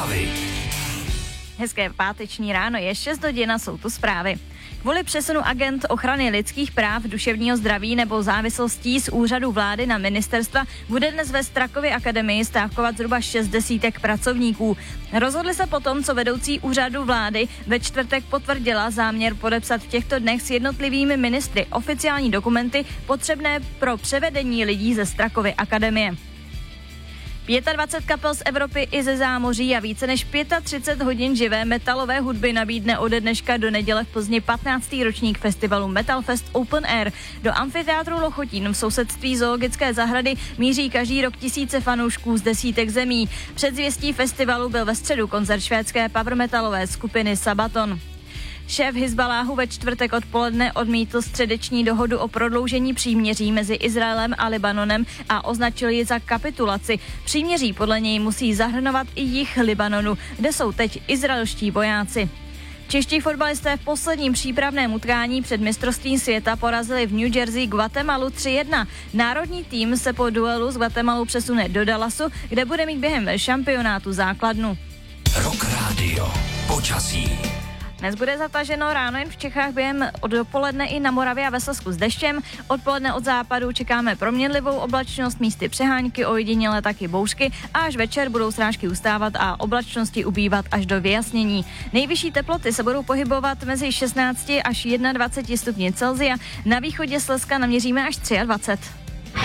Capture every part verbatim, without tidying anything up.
zprávy. Hezké páteční ráno, je šest hodin a jsou tu zprávy. Kvůli přesunu agent ochrany lidských práv, duševního zdraví nebo závislostí z úřadu vlády na ministerstva bude dnes ve Strakově akademii stávkovat zhruba šest desítek pracovníků. Rozhodli se potom, co vedoucí úřadu vlády ve čtvrtek potvrdila záměr podepsat v těchto dnech s jednotlivými ministry oficiální dokumenty potřebné pro převedení lidí ze Strakovy akademie. dvacet pět kapel z Evropy i ze zámoří a více než třicet pět hodin živé metalové hudby nabídne ode dneška do neděle v Plzni patnáctý ročník festivalu Metal Fest Open Air. Do amfiteátru Lochotín v sousedství zoologické zahrady míří každý rok tisíce fanoušků z desítek zemí. Předzvěstí festivalu byl ve středu koncert švédské power metalové skupiny Sabaton. Šéf Hizbaláhu ve čtvrtek odpoledne odmítl středeční dohodu o prodloužení příměří mezi Izraelem a Libanonem a označil ji za kapitulaci. Příměří podle něj musí zahrnovat i jih Libanonu, kde jsou teď izraelští vojáci. Čeští fotbalisté v posledním přípravném utkání před mistrovstvím světa porazili v New Jersey Guatemalu tři jedna. Národní tým se po duelu s Guatemalou přesune do Dallasu, kde bude mít během šampionátu základnu. Rock Radio. Počasí. Dnes bude zataženo, ráno jen v Čechách, během od dopoledne i na Moravě a ve Slezsku s deštěm. Odpoledne od západu čekáme proměnlivou oblačnost, místy přehánky, ojediněle taky bouřky a až večer budou srážky ustávat a oblačnosti ubývat až do vyjasnění. Nejvyšší teploty se budou pohybovat mezi šestnácti až dvaceti jedním stupni Celsia, na východě Slezska naměříme až dvacet tři.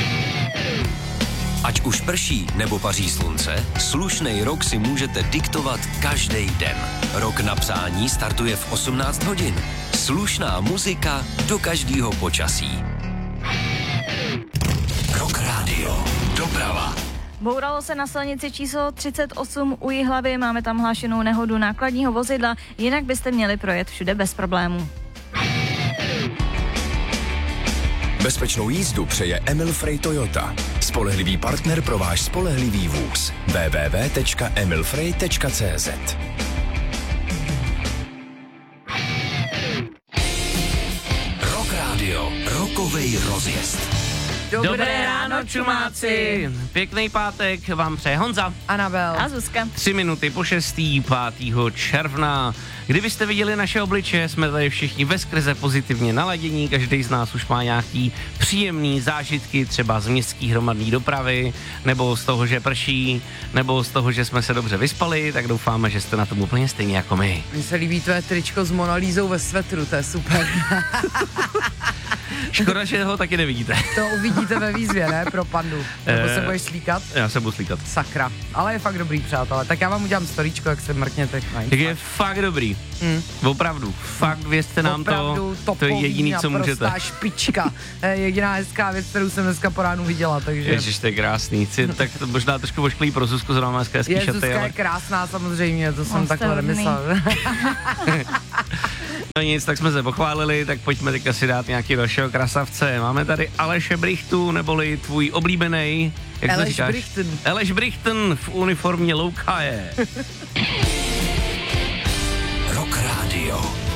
Ať už prší nebo paří slunce, slušnej rok si můžete diktovat každý den. Rok na psání startuje v osmnáct hodin. Slušná muzika do každého počasí. Rock Radio. Doprava. Bouralo se na silnici číslo třicet osm u Jihlavy, máme tam hlášenou nehodu nákladního vozidla, jinak byste měli projet všude bez problémů. Bezpečnou jízdu přeje Emil Frey Toyota. Spolehlivý partner pro váš spolehlivý vůz. w w w tečka emilfrey tečka c z. Rock Radio. Rokovej rozjezd. Dobré, Dobré ráno, čumáci. Pěkný pátek vám přeje Honza, Anabel a Zuzka. Tři minuty po šestý, pátého června. Kdybyste viděli naše obličeje, jsme tady všichni veskrze pozitivně naladění, každý z nás už má nějaký příjemný zážitky, třeba z městské hromadné dopravy, nebo z toho, že prší, nebo z toho, že jsme se dobře vyspali, tak doufáme, že jste na tom úplně stejně jako my. Mně se líbí tvoje tričko s Monalízou ve svetru, to je super. Škoda, že ho taky nevidíte. To uvidíte ve výzvě, ne? Pro pandu. Nebo se budeš slíkat? Já se budu slíkat. Sakra. Ale je fakt dobrý, přátelé. Tak já vám udělám storíčko, jak se mrkněte. Tak je fakt dobrý. Mm. Opravdu. Fakt věřte nám Opravdu to. To je jediný, co můžete. Opravdu špička. Jediná hezká věc, kterou jsem dneska po ránu viděla, takže... Ježiš, to je krásný. Chci, tak to možná trošku ošklý pro Zuzku, zrovna hezké hezký šaty. Je, Zuzka ale... je krásná samozřejmě, to jsem On takhle nemyslel. No nic, tak jsme se pochválili, tak pojďme teďka si dát nějaký dalšího krasavce. Máme tady Aleše Brichtu, neboli tvůj oblíbený, jak Aleš to říkáš? Brichten. Aleš Brichten v uniformě Loukaje. Rock Radio.